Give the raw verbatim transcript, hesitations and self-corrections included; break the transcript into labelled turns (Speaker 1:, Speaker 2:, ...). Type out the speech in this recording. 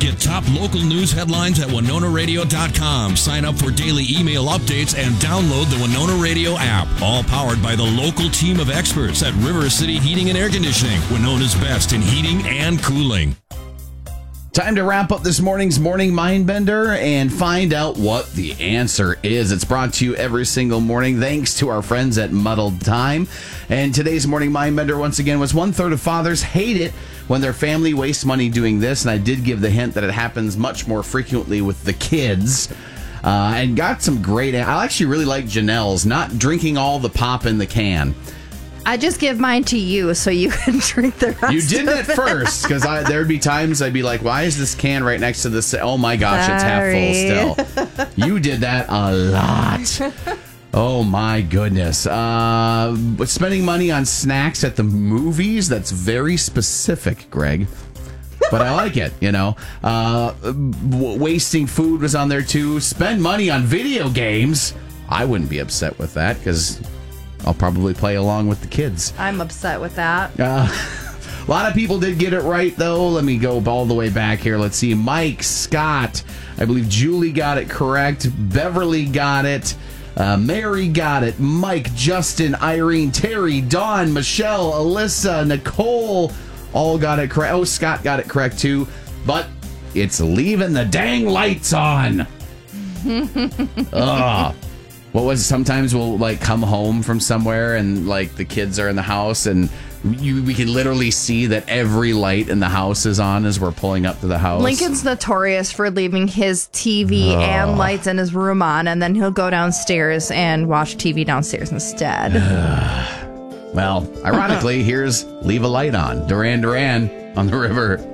Speaker 1: Get top local news headlines at winona radio dot com. Sign up for daily email updates and download the Winona Radio app. All powered by the local team of experts at River City Heating and Air Conditioning, Winona's best in heating and cooling.
Speaker 2: Time to wrap up this morning's Morning Mindbender and find out what the answer is. It's brought to you every single morning thanks to our friends at Muddled Time. And today's Morning Mindbender, once again, was one-third of fathers hate it when their family wastes money doing this. And I did give the hint that it happens much more frequently with the kids. Uh, and got some great... I actually really like Janelle's, not drinking all the pop in the can.
Speaker 3: I just give mine to you so you can drink the rest.
Speaker 2: You did
Speaker 3: of
Speaker 2: it
Speaker 3: it
Speaker 2: first, because there would be times I'd be like, why is this can right next to this? Oh my gosh, it's half full still. You did that a lot. Oh my goodness. Uh, but spending money on snacks at the movies, that's very specific, Greg. But I like it, you know. Uh, w- wasting food was on there too. Spend money on video games. I wouldn't be upset with that, because I'll probably play along with the kids.
Speaker 3: I'm upset with that.
Speaker 2: Uh, a lot of people did get it right, though. Let me go all the way back here. Let's see. Mike, Scott, I believe Julie got it correct. Beverly got it. Uh, Mary got it. Mike, Justin, Irene, Terry, Dawn, Michelle, Alyssa, Nicole all got it correct. Oh, Scott got it correct, too. But it's leaving the dang lights on. Ugh. What was sometimes we'll like come home from somewhere and like the kids are in the house and you, we can literally see that every light in the house is on as we're pulling up to the house.
Speaker 3: Lincoln's notorious for leaving his T V oh. and lights in his room on, and then he'll go downstairs and watch T V downstairs instead.
Speaker 2: Well, ironically, here's Leave a Light On. Duran Duran on the river.